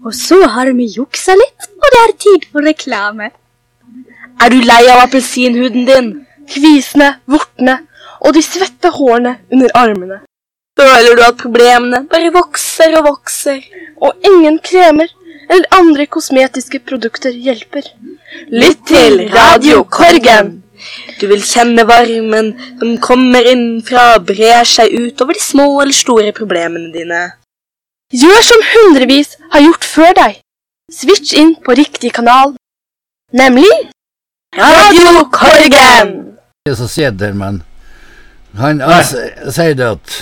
Og så har vi juksa litt, og det tid for reklame. Du lei av appelsinhuden din? Kvisene, vortene og de svette hårene under armene. Føler du at problemene bare vokser og vokser? Og ingen kremer eller andre kosmetiske produkter hjelper. Lytt til Radio Korgen! Du vil kjenne varmen som kommer innenfra og brer seg ut over de små eller store problemene dine. Gjør som hundrevis har gjort før deg. Switch inn på riktig kanal. Nemlig Radio Korgen! Det som sitter, men han sier det at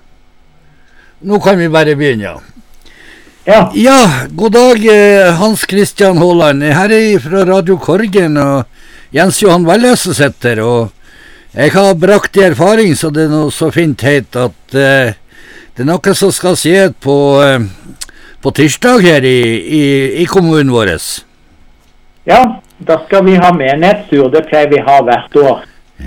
nå kan vi bare begynne, Ja, god dag, Hans Christian Håland. Her fra Radio Korgen, og Jens Johan Walløse sitter, og jeg har brakt i erfaring, så det noe så fint heit at det noe som skal skje på tirsdag her i kommunen vår. Ja, da skal vi ha menighetstur, det pleier vi ha hvert år.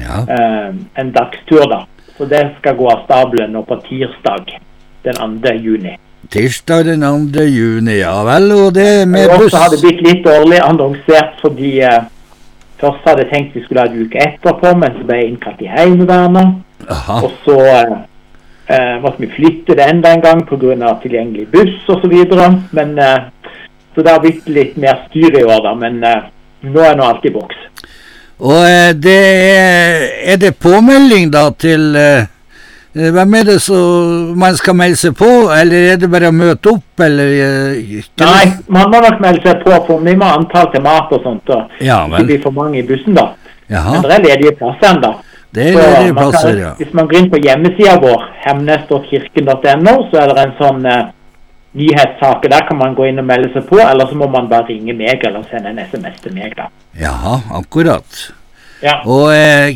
En dagstur da, så det skal gå av stabelen nå på tirsdag, den 2. juni. Tirsdag den 2. juni, ja vel, og det med buss. Og så hadde det blitt litt dårlig annonsert, fordi først hadde jeg tenkt vi skulle ha en uke etterpå, men så ble jeg innkalt i Heimevernet. Og så måtte vi flytte det enda en gang på grunn av tilgjengelig buss og så videre. Men, så det har blitt litt mer styr i år da, men nå nå alt i boks. Og det er det påmelding da til... Hvem det så man skal melde seg på, eller det bare å møte opp, eller... Nei, man må nok melde seg på, for vi må antall til mat og sånt, og det blir for mange i bussen da. Men det ledige plasser enda. Det ledige plasser, ja. Hvis man går inn på hjemmesiden vår, hemnes.kirken.no, så det en sånn nyhetssaker, der kan man gå inn og melde seg på, eller så må man bare ringe meg, eller sende en SMS til meg da. Jaha, akkurat. Ja. Og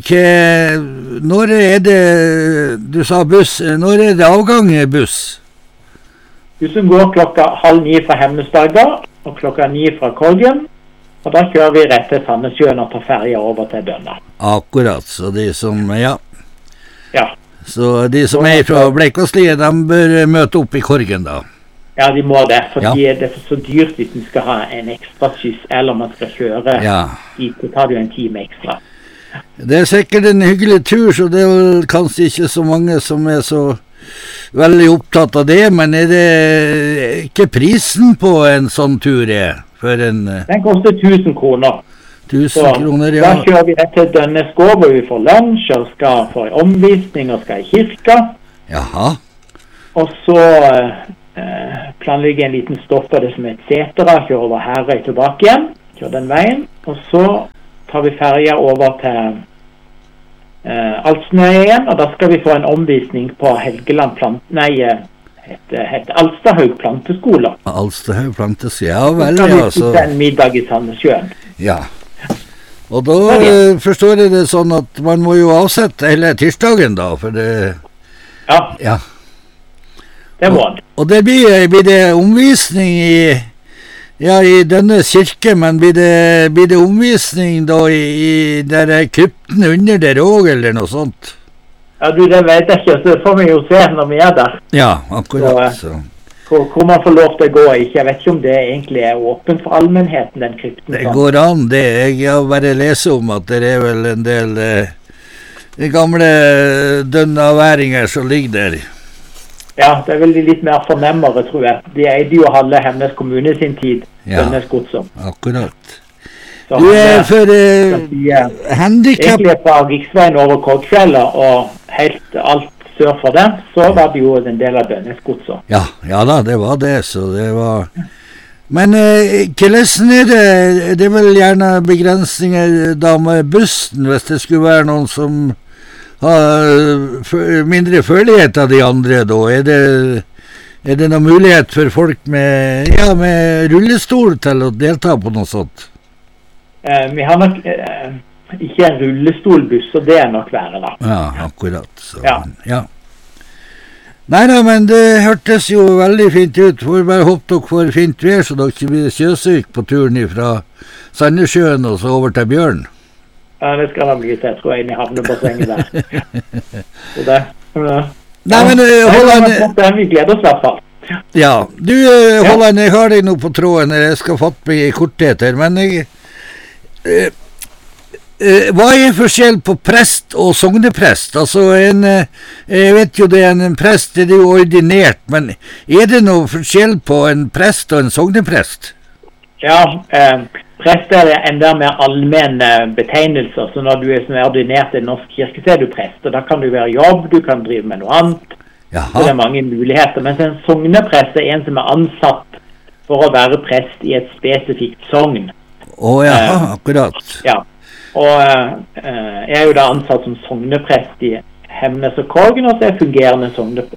når det, du sa buss, når det avgang buss? Bussen går 8:30 fra Hemnesberga og 9:00 fra Korgen, og da kjører vi rett til Sandnessjøen og tar ferja over til Dønna. Akkurat, så de som, Ja. Så de som fra Bleikvassliet, de bør møte opp i Korgen da? Ja, de må det, fordi det så dyrt hvis man skal ha en ekstra skyss, eller man skal kjøre hit, så tar det jo en time ekstra. Det sikkert en hyggelig tur, så det vel kanskje ikke så mange som så veldig opptatt av det, men det ikke prisen på en sånn tur for en... Den koster 1000 kroner. 1000 kroner, ja. Da kjører vi rett til Dønneskov, hvor vi får lunsj, og skal få en omvisning, og skal i kirka. Jaha. Og så planlegger en liten stopp av det som et setere, kjører over Herøy tilbake igjen, kjører den veien, og så tar vi ferja over til Altsnøya igjen, og da skal vi få en omvisning på Helgeland heter Alstahaug planteskole. Alstahaug planteskole, ja vel, ja. Så skal vi en middag i Sandnessjøen. Ja. Og da forstår jeg det sånn at man må jo avsette hele tirsdagen da, for det... Ja. Det må han. Og det blir det omvisning i denne kirke, men blir det omvisning da i der krypten under der også, eller noe sånt? Ja, det vet jeg ikke, så det får vi jo se når vi der. Ja, akkurat. Så. Hvor man får lov til å gå, jeg vet ikke om det egentlig åpent for allmennheten, den krypten. Det går an, jeg har bare lest om at det vel en del gamle dønnaværinger som ligger der. Ja, det veldig litt mer fornemmere, tror jeg. De eide jo halve Hemnes kommune sin tid, Hemnes godsom. Akkurat. Så du for handicap... Egentlig fra Riksveien over Korgfjellet, og helt alt sør for den, så var det jo en del av Hemnes godsom. Ja da, det var det, så det var... Men hvordan det? Det vel gjerne begrensninger da med bussen, hvis det skulle være noen som... mindre følelighet av de andre da, er det noen mulighet for folk med rullestol til å delta på noe sånt? Vi har nok ikke en rullestolbuss, så det nok være da. Ja, akkurat. Så, ja. Neida, men det hørtes jo veldig fint ut. Får bare håpe dere får fint vær, så dere ikke blir sjøsyk på turen fra Sandnessjøen og så over til Bjørn. Ja, det skal han bli til, tror jeg, inn i havnebassenget der. Så det... Nei, men Håland... Vi gleder oss i hvert fall. Ja, du Håland, jeg har deg nå på tråden, jeg skal fatte meg i korthet her, men hva er forskjell på prest og sogneprest? Altså, jeg vet jo det er en prest, det er jo ordinert, men er det noe forskjell på en prest og en sogneprest? Ja, prest er enda mer allmenn betegnelser, så når du er som ordinert i Norsk kirke, så er du prest, og da kan du være jobb, du kan drive med noe annet, så det er mange muligheter, mens en sogneprest er en som er ansatt for å være prest i et spesifikt sogn. Akkurat. Ja, og jeg er jo da ansatt som sogneprest i Hemnes og Korgen, og så er jeg fungerende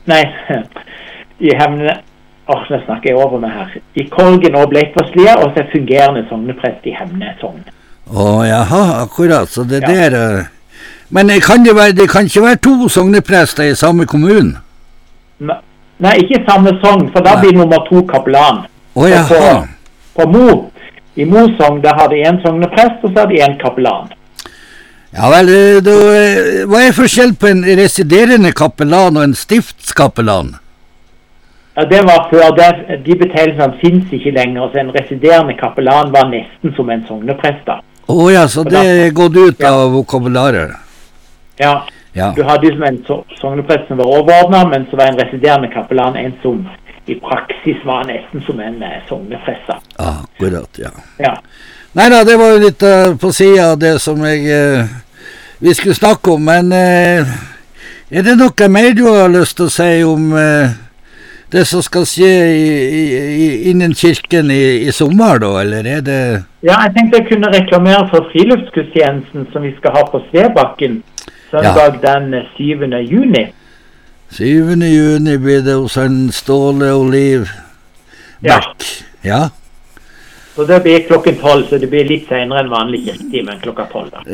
i Hemnes, nå snakker jeg over meg her. I Korgen og Bleikvasslia, og så er fungerende sogneprest i Hemnes sogn. Akkurat, så det der... Men det kan ikke være to sogneprester i samme kommunen? Nei, ikke samme sogn, for da blir nummer 2 kapellan. På Mo, i Mo sogn, der har de en sogneprest, og så har de en kapellan. Ja vel, hva er forskjell på en residerende kapellan og en stiftskapellan? Ja, det var før. De betegnelsene finnes ikke lenger, så en residerende kapellan var nesten som en sogneprest da. Så det er gått ut av vokabularet? Ja. Du hadde jo som en sogneprest som var overordnet, men så var en residerende kapellan en som i praksis var nesten som en sogneprest da. Akkurat, ja. Neida, det var jo litt på siden av det som vi skulle snakke om, men er det noe mer du har lyst til å si om... det som skal skje innen kirken i sommer da, eller er det... Ja, jeg tenkte jeg kunne reklamere for friluftsgudstjenesten som vi skal ha på Svebakken, søndag den 7. juni. 7. juni blir det hos en Ståle Oliv Beck. Ja. Så det blir klokken 12, så det blir litt senere enn vanlig kirketime enn klokka 12 da.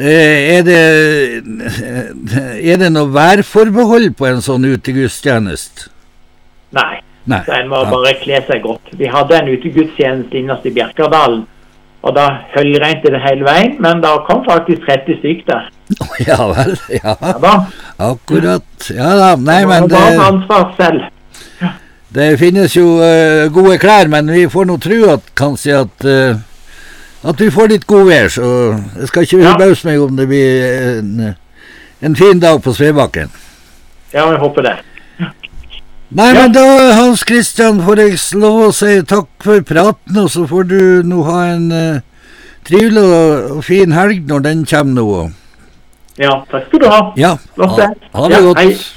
Er det noe værforbehold på en sånn utegudstjeneste? Nei. Så en må bare kle seg godt. Vi hadde en utegudstjeneste innast i Bjerkardalen, og da høljregnet det hele veien, men da kom faktisk 30 stykker der. Ja vel, ja. Akkurat. Ja da, nei, men det... Man ansvar selv. Det finnes jo gode klær, men vi får nå tro at kanskje at vi får litt god vær, så jeg skal ikke forbause meg om det blir en fin dag på Svebakken. Ja, jeg håper det. Nei, men da, Hans Christian, får jeg lov å si takk for praten, og så får du nå ha en trivelig og fin helg når den kommer nå. Ja, takk skal du ha. Ja, ha det godt. Hei.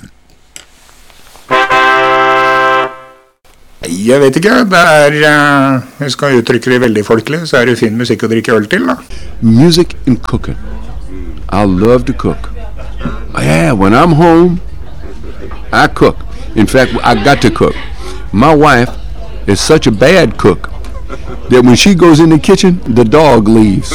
Jeg vet ikke, jeg skal uttrykke det veldig folkelig, så er det fin musikk å drikke øl til da. Music and cooking. I love to cook. Yeah, when I'm home, I cook. In fact, I got to cook. My wife is such a bad cook that when she goes in the kitchen, the dog leaves.